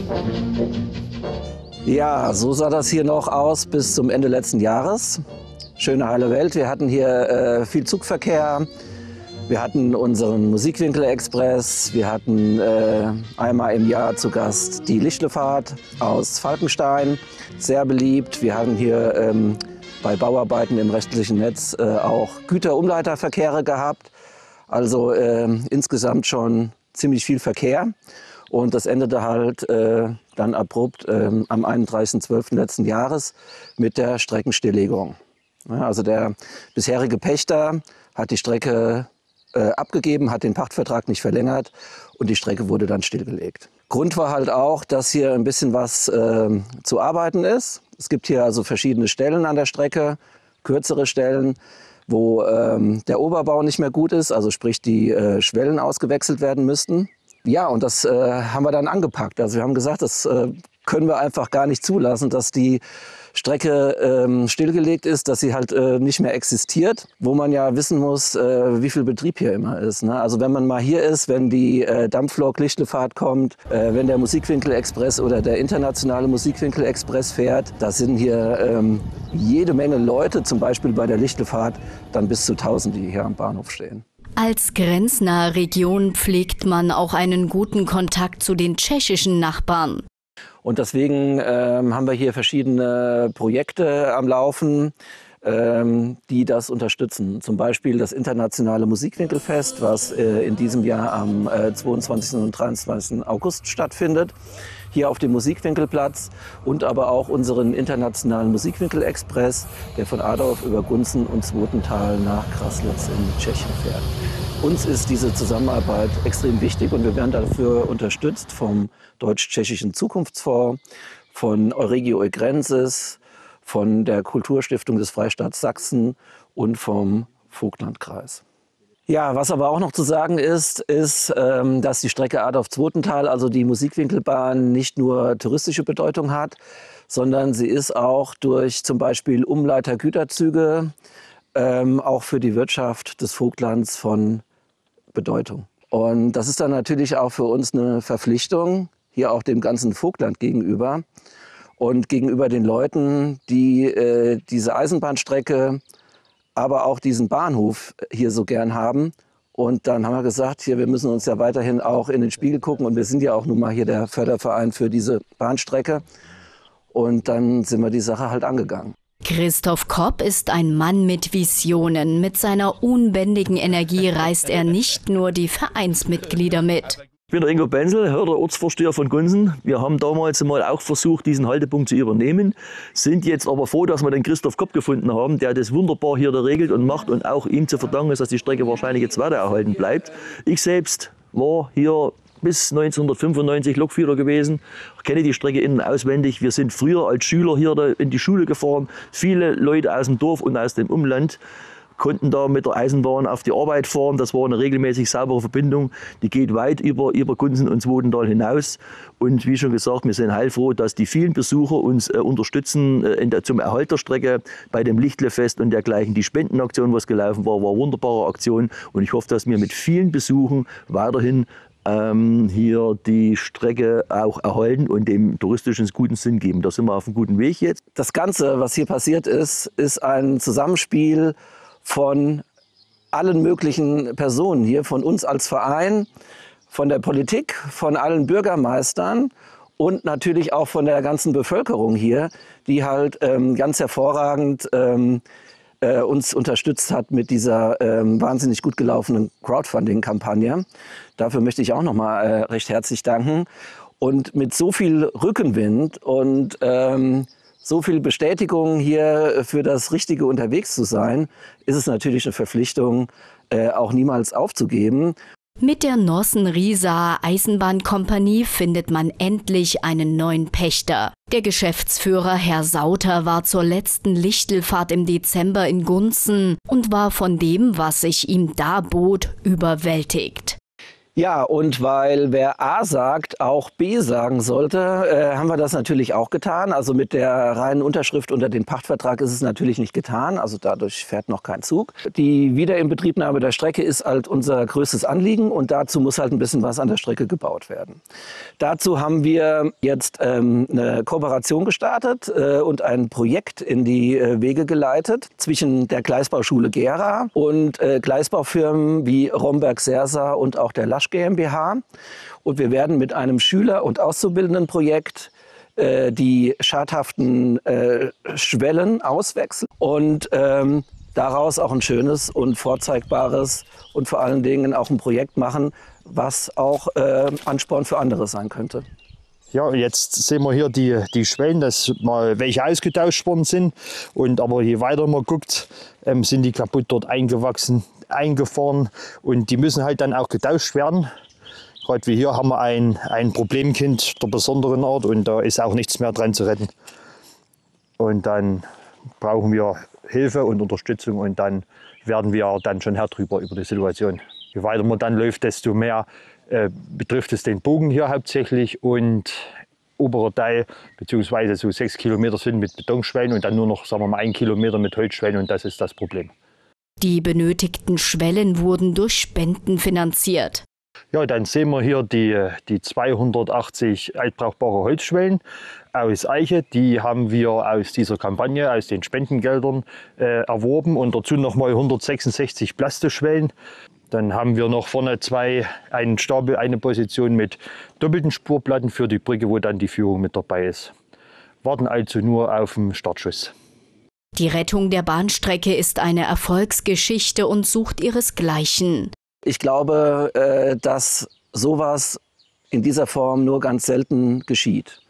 Ja, so sah das hier noch aus bis zum Ende letzten Jahres. Schöne heile Welt. Wir hatten hier viel Zugverkehr. Wir hatten unseren Musikwinkel-Express. Wir hatten einmal im Jahr zu Gast die Lichtlefahrt aus Falkenstein, sehr beliebt. Wir hatten hier bei Bauarbeiten im rechtlichen Netz auch Güterumleiterverkehre gehabt. Also insgesamt schon ziemlich viel Verkehr. Und das endete halt dann abrupt am 31.12. letzten Jahres mit der Streckenstilllegung. Ja, also der bisherige Pächter hat die Strecke abgegeben, hat den Pachtvertrag nicht verlängert und die Strecke wurde dann stillgelegt. Grund war halt auch, dass hier ein bisschen was zu arbeiten ist. Es gibt hier also verschiedene Stellen an der Strecke, kürzere Stellen, wo der Oberbau nicht mehr gut ist, also sprich die Schwellen ausgewechselt werden müssten. Ja, und das haben wir dann angepackt. Also wir haben gesagt, das können wir einfach gar nicht zulassen, dass die Strecke stillgelegt ist, dass sie halt nicht mehr existiert, wo man ja wissen muss, wie viel Betrieb hier immer ist. Ne? Also wenn man mal hier ist, wenn die Dampflok Lichtlefahrt kommt, wenn der Musikwinkel-Express oder der internationale Musikwinkel-Express fährt, da sind hier jede Menge Leute, zum Beispiel bei der Lichtlefahrt, dann bis zu 1000, die hier am Bahnhof stehen. Als grenznahe Region pflegt man auch einen guten Kontakt zu den tschechischen Nachbarn. Und deswegen haben wir hier verschiedene Projekte am Laufen, die das unterstützen. Zum Beispiel das internationale Musikwinkelfest, was in diesem Jahr am 22. und 23. August stattfindet, hier auf dem Musikwinkelplatz, und aber auch unseren internationalen Musikwinkel-Express, der von Adorf über Gunzen und Zwotental nach Kraslitz in Tschechien fährt. Uns ist diese Zusammenarbeit extrem wichtig und wir werden dafür unterstützt vom Deutsch-Tschechischen Zukunftsfonds, von Euregio Egrensis, von der Kulturstiftung des Freistaats Sachsen und vom Vogtlandkreis. Ja, was aber auch noch zu sagen ist, dass die Strecke Adorf-Zwotental, also die Musikwinkelbahn, nicht nur touristische Bedeutung hat, sondern sie ist auch durch zum Beispiel Umleitergüterzüge auch für die Wirtschaft des Vogtlands von Bedeutung. Und das ist dann natürlich auch für uns eine Verpflichtung, hier auch dem ganzen Vogtland gegenüber und gegenüber den Leuten, die diese Eisenbahnstrecke, aber auch diesen Bahnhof hier so gern haben. Und dann haben wir gesagt, hier, wir müssen uns ja weiterhin auch in den Spiegel gucken. Und wir sind ja auch nun mal hier der Förderverein für diese Bahnstrecke. Und dann sind wir die Sache halt angegangen. Christoph Kopp ist ein Mann mit Visionen. Mit seiner unbändigen Energie reißt er nicht nur die Vereinsmitglieder mit. Ich bin der Ingo Benzel, der Ortsvorsteher von Gunsen. Wir haben damals mal auch versucht, diesen Haltepunkt zu übernehmen, sind jetzt aber froh, dass wir den Christoph Kopp gefunden haben, der das wunderbar hier da regelt und macht, und auch ihm zu verdanken ist, dass die Strecke wahrscheinlich jetzt weiter erhalten bleibt. Ich selbst war hier bis 1995 Lokführer gewesen, kenne die Strecke innen auswendig. Wir sind früher als Schüler hier in die Schule gefahren. Viele Leute aus dem Dorf und aus dem Umland konnten da mit der Eisenbahn auf die Arbeit fahren. Das war eine regelmäßig saubere Verbindung. Die geht weit über Gunsen und Zwotental hinaus. Und wie schon gesagt, wir sind heilfroh, dass die vielen Besucher uns unterstützen zum Erhalt der Strecke bei dem Lichtlefest und dergleichen. Die Spendenaktion, was gelaufen war, war eine wunderbare Aktion. Und ich hoffe, dass wir mit vielen Besuchen weiterhin hier die Strecke auch erhalten und dem touristischen guten Sinn geben. Da sind wir auf einem guten Weg jetzt. Das Ganze, was hier passiert ist ein Zusammenspiel von allen möglichen Personen hier, von uns als Verein, von der Politik, von allen Bürgermeistern und natürlich auch von der ganzen Bevölkerung hier, die halt ganz hervorragend uns unterstützt hat mit dieser wahnsinnig gut gelaufenen Crowdfunding-Kampagne. Dafür möchte ich auch noch mal recht herzlich danken. Und mit so viel Rückenwind und so viel Bestätigung hier für das Richtige unterwegs zu sein, ist es natürlich eine Verpflichtung, auch niemals aufzugeben. Mit der Norsen-Riesaer Eisenbahnkompanie findet man endlich einen neuen Pächter. Der Geschäftsführer Herr Sauter war zur letzten Lichtelfahrt im Dezember in Gunzen und war von dem, was sich ihm da bot, überwältigt. Ja, und weil wer A sagt, auch B sagen sollte, haben wir das natürlich auch getan. Also mit der reinen Unterschrift unter den Pachtvertrag ist es natürlich nicht getan. Also dadurch fährt noch kein Zug. Die Wiederinbetriebnahme der Strecke ist halt unser größtes Anliegen und dazu muss halt ein bisschen was an der Strecke gebaut werden. Dazu haben wir jetzt eine Kooperation gestartet und ein Projekt in die Wege geleitet zwischen der Gleisbauschule Gera und Gleisbaufirmen wie Romberg-Sersa und auch der Lasch GmbH. Und wir werden mit einem Schüler- und Auszubildendenprojekt die schadhaften Schwellen auswechseln und daraus auch ein schönes und vorzeigbares und vor allen Dingen auch ein Projekt machen, was auch Ansporn für andere sein könnte. Ja, jetzt sehen wir hier die Schwellen, dass mal welche ausgetauscht worden sind. Aber je weiter man guckt, sind die kaputt dort eingewachsen, eingefahren und die müssen halt dann auch getauscht werden. Gerade wie hier haben wir ein Problemkind der besonderen Art und da ist auch nichts mehr dran zu retten. Und dann brauchen wir Hilfe und Unterstützung und dann werden wir dann schon Herr drüber über die Situation. Je weiter man dann läuft, desto mehr betrifft es den Bogen hier hauptsächlich und oberer Teil, beziehungsweise so 6 Kilometer sind mit Betonschwellen und dann nur noch, sagen wir mal, 1 Kilometer mit Holzschwellen und das ist das Problem. Die benötigten Schwellen wurden durch Spenden finanziert. Ja, dann sehen wir hier die 280 altbrauchbare Holzschwellen aus Eiche. Die haben wir aus dieser Kampagne, aus den Spendengeldern erworben und dazu nochmal 166 Plastikschwellen. Dann haben wir noch vorne einen Stapel, eine Position mit doppelten Spurplatten für die Brücke, wo dann die Führung mit dabei ist. Warten also nur auf den Startschuss. Die Rettung der Bahnstrecke ist eine Erfolgsgeschichte und sucht ihresgleichen. Ich glaube, dass sowas in dieser Form nur ganz selten geschieht.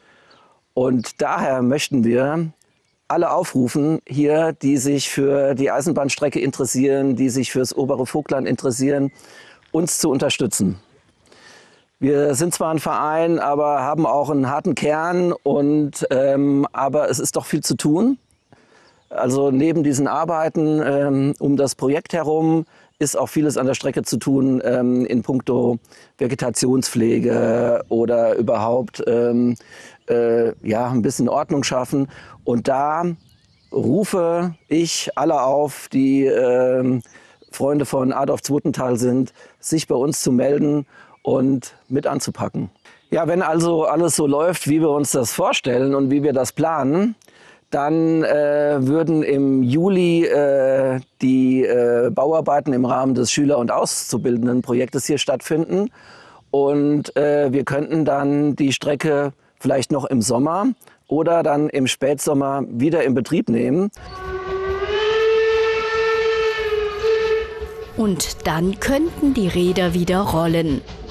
Und daher möchten wir alle aufrufen hier, die sich für die Eisenbahnstrecke interessieren, die sich fürs obere Vogtland interessieren, uns zu unterstützen. Wir sind zwar ein Verein, aber haben auch einen harten Kern, aber es ist doch viel zu tun. Also neben diesen Arbeiten um das Projekt herum ist auch vieles an der Strecke zu tun in puncto Vegetationspflege oder überhaupt ein bisschen Ordnung schaffen. Und da rufe ich alle auf, die Freunde von Adolf Zwotenthal sind, sich bei uns zu melden und mit anzupacken. Ja, wenn also alles so läuft, wie wir uns das vorstellen und wie wir das planen, dann würden im Juli die Bauarbeiten im Rahmen des Schüler- und Auszubildendenprojektes hier stattfinden. Und wir könnten dann die Strecke vielleicht noch im Sommer oder dann im Spätsommer wieder in Betrieb nehmen. Und dann könnten die Räder wieder rollen.